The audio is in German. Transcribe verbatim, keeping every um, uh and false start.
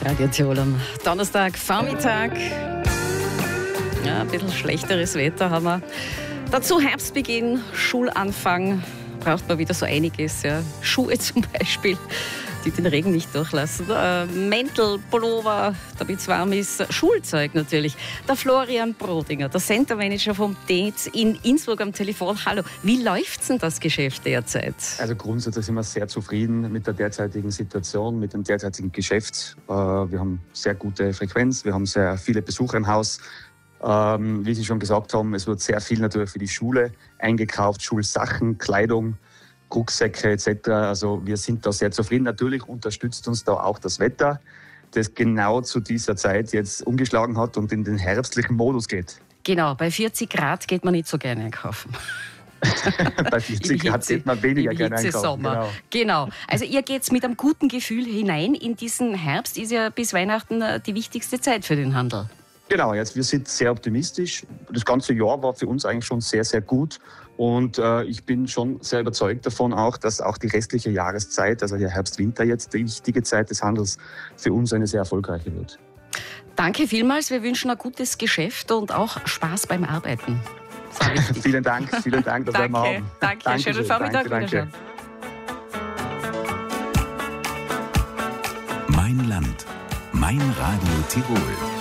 Radio Tirol am Donnerstag, Vormittag. Ja, ein bisschen schlechteres Wetter haben wir. Dazu Herbstbeginn, Schulanfang. Braucht man wieder so einiges. Ja. Schuhe zum Beispiel, die den Regen nicht durchlassen. Äh, Mäntel, Pullover, damit es warm ist. Schulzeug natürlich. Der Florian Brodinger, der Centermanager vom D E Z in Innsbruck am Telefon. Hallo, wie läuft denn das Geschäft derzeit? Also grundsätzlich sind wir sehr zufrieden mit der derzeitigen Situation, mit dem derzeitigen Geschäft. Äh, wir haben sehr gute Frequenz, wir haben sehr viele Besucher im Haus. Ähm, wie Sie schon gesagt haben, es wird sehr viel natürlich für die Schule eingekauft, Schulsachen, Kleidung, Rucksäcke et cetera. Also wir sind da sehr zufrieden. Natürlich unterstützt uns da auch das Wetter, das genau zu dieser Zeit jetzt umgeschlagen hat und in den herbstlichen Modus geht. Genau, bei vierzig Grad geht man nicht so gerne einkaufen. Bei vierzig Grad geht man weniger gerne einkaufen. Genau. genau. Also ihr geht mit einem guten Gefühl hinein in diesen Herbst. Ist ja bis Weihnachten die wichtigste Zeit für den Handel. Genau, jetzt, wir sind sehr optimistisch. Das ganze Jahr war für uns eigentlich schon sehr, sehr gut. Und äh, ich bin schon sehr überzeugt davon auch, dass auch die restliche Jahreszeit, also der Herbst-Winter jetzt, die wichtige Zeit des Handels, für uns eine sehr erfolgreiche wird. Danke vielmals. Wir wünschen ein gutes Geschäft und auch Spaß beim Arbeiten. Vielen Dank, vielen Dank, dass wir haben. Danke, danke. Danke schönen schön. Vormittag. Danke, danke. Mein Land, mein Radio Tirol.